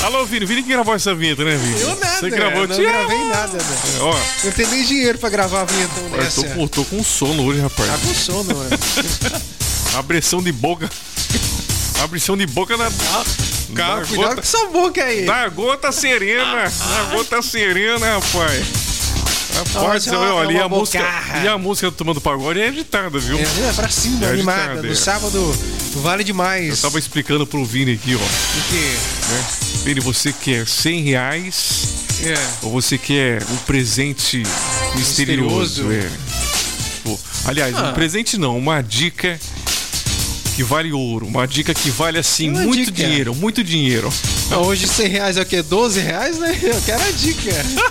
Alô, Vini que gravou essa vinheta, né, Vini? Eu nada, Você gravou, não gravei nada, né? Ó, não tem nem dinheiro pra gravar a vinheta nessa. Tô com sono hoje, rapaz. Tá com sono, né? Abrição de boca. Abrição de boca na... Calma, cuidado com essa boca aí. Da gota serena. Da gota serena, rapaz. Rapaz, olha, e a música do Tomando Pagode é agitada, viu? É pra cima, animada. Agitada, no sábado, vale demais. Eu tava explicando pro Vini aqui, ó. O quê? Vini, você quer R$100 ou você quer um presente misterioso? Pô, aliás, um presente não, uma dica que vale ouro. Uma dica que vale, assim, muito dinheiro, muito dinheiro. Hoje R$100 é o quê? R$12, né? Eu quero a dica.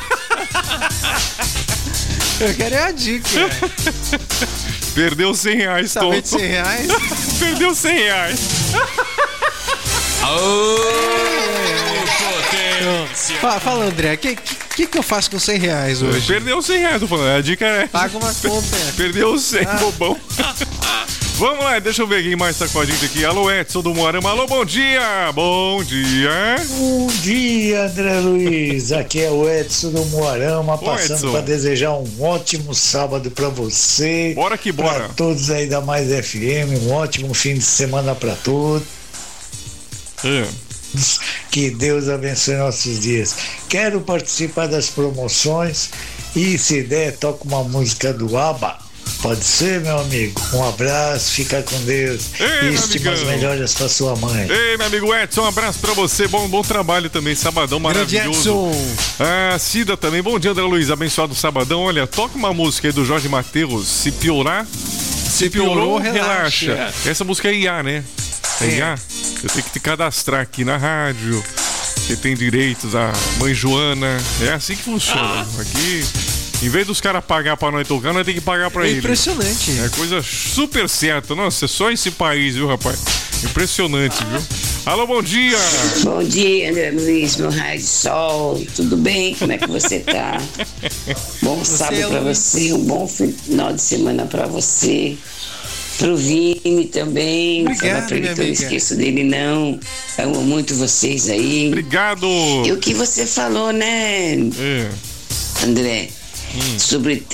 Eu quero a dica. Perdeu R$100, Tom. De R$100? Perdeu R$100. Fala, André, o que eu faço com R$100 hoje? Perdeu R$100, tô falando. A dica é... Paga uma conta. Perdeu 100, bobão. Vamos lá, deixa eu ver quem mais tá com a gente aqui. Alô, Edson do Moarama. Alô, bom dia. Bom dia. Bom dia, André Luiz. Aqui é o Edson do Moarama, passando para desejar um ótimo sábado para você. Bora que bora. Para todos aí da Mais FM, um ótimo fim de semana para todos. Que Deus abençoe nossos dias. Quero participar das promoções e, se der, toca uma música do ABBA. Pode ser, meu amigo? Um abraço, fica com Deus. Ei, estimas melhores pra sua mãe. Ei, meu amigo Edson, um abraço pra você. Bom trabalho também, sabadão maravilhoso. Ah, Cida também. Bom dia, André Luiz. Abençoado sabadão. Olha, toca uma música aí do Jorge Mateus. Se piorar, se piorou, relaxa. Essa música é IA, né? É IA? Eu tenho que te cadastrar aqui na rádio. Você tem direitos à mãe Joana. É assim que funciona. Aqui... Em vez dos caras pagar pra nós tocar, nós temos que pagar pra eles. Impressionante. É coisa super certa. Nossa, é só esse país, viu, rapaz? Impressionante, viu? Alô, bom dia. Bom dia, André Luiz, meu raio de sol. Tudo bem? Como é que você tá? Bom sábado pra você, um bom final de semana pra você. Pro Vini também. Obrigado, pra ele que eu não esqueço dele, não. Amo muito vocês aí. Obrigado. E o que você falou, né, André? Sobre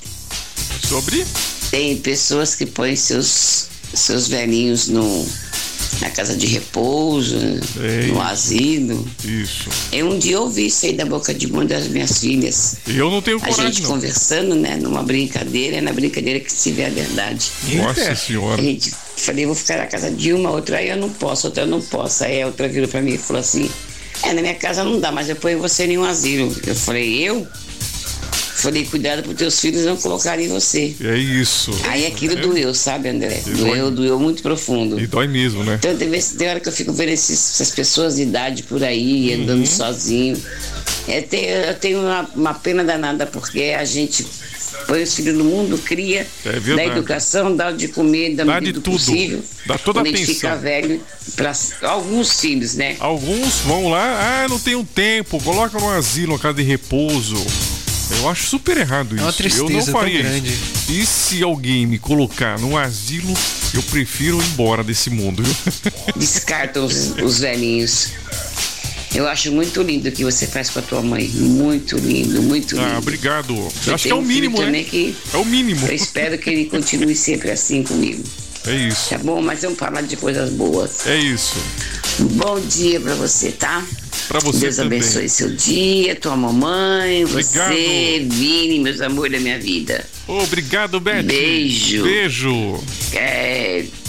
tem pessoas que põem seus velhinhos na casa de repouso, no asilo. Isso. Um dia eu ouvi isso aí da boca de uma das minhas filhas. Eu não tenho coragem, a gente conversando, né, numa brincadeira, na brincadeira que se vê a verdade. Nossa senhora. A gente falei, vou ficar na casa de uma, outra aí eu não posso, outra eu não posso. Aí a outra virou pra mim e falou assim, na minha casa não dá, mas eu ponho você em um asilo. Eu falei, Falei, cuidado para os teus filhos não colocarem você. É isso. Aí aquilo doeu, sabe, André? Doeu muito profundo. E dói mesmo, né? Então tem hora que eu fico vendo essas pessoas de idade por aí, andando sozinho. Eu tenho uma pena danada, porque a gente põe os filhos no mundo, cria, dá educação, dá de comer, dá medida possível. Dá toda a atenção. Quando a gente fica velho, para alguns filhos, né? Alguns vão lá, não tenho tempo, coloca no asilo, uma casa de repouso. Eu acho super errado isso. É uma tristeza, eu não faria tão grande. Isso. E se alguém me colocar num asilo, eu prefiro ir embora desse mundo, viu? Descarta os velhinhos. Eu acho muito lindo o que você faz com a tua mãe. Muito lindo, muito lindo. Obrigado. Eu acho que é o mínimo, né? É o mínimo. Eu espero que ele continue sempre assim comigo. É isso. Tá bom? Mas vamos falar de coisas boas. É isso. Bom dia pra você, tá? Pra você Deus também. abençoe seu dia, tua mamãe, Obrigado. você, Vini, meus amores da minha vida. Obrigado, Beth. Beijo. Beijo.